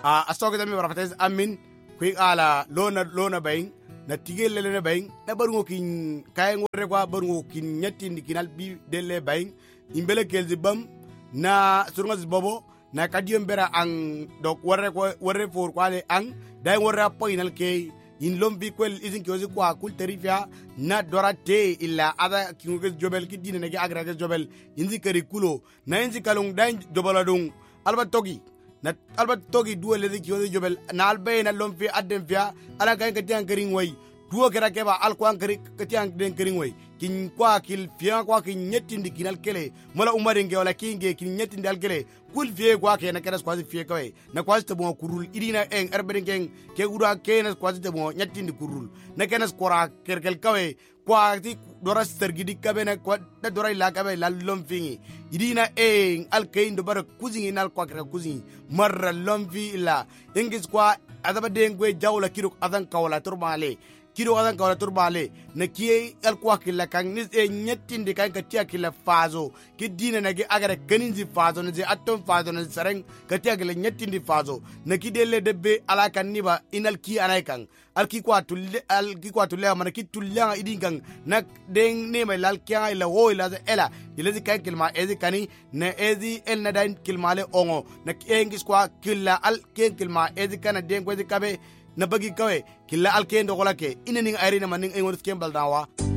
astoke dami barafates amin kwi ala lona bayin na tigel le bayin na barngo kin kay ngore kwa barngo kin nyatti ndikinal bi delle bayin imbele kelzi bam na surungas bobo na kadiyom bera ang dok warre for kwale ang dai warra poinal ke in lombi kwel izin ki ozi kwa kul terifia na dorate illa ada kinguges jobel ki dine nagi agrages jobel inzi kari kulo na inzi kalung dai jobaladung albat togi duwe lezi ki ozi jobel na albe na lomfi adem fia ala kain katiang kering way duo kera keba al kwang kari katiang den kering way kin kwa kil fia kwa kin nyetindi kinal kele mola umaringe wala kinge kin nyetindi al kele kul fie kwa ke na kenas kwazi fie kawe na kwazi tabo kurul idina eng erberingen ke ura kenas kwazi tabo nyetindi kurul na kenas kora kerkel kawe kwa ti dora sergidi kabe na kwa da dora ila kabe la lomfingi idina eng al kain do bara kuzingi nal kwa kera kuzingi marra lomfi ila engis kwa adaba dengwe jawla kiruk adan kawla turbale kiro adan kawla turbale na kiye al kwa kila kan nis e nyetindi kan katia kila fazo ki dina na ge agara kaninzi fazo na je atom fazo na sareng katia kila nyetindi fazo na kidele debbe ala kan niba inal ki anay kan al ki kwa tulle mana ki tulle idin kan na deng ne mai lal kya ila wo ila ela ilezi kan kilma ezi kani na ezi el na dain kilmale ongo na engis kwa killa al ken kilma ezi kana deng ko ezi kabe na bagi kawe killa al ken do golake inaning ayri na maning engon skembal dawa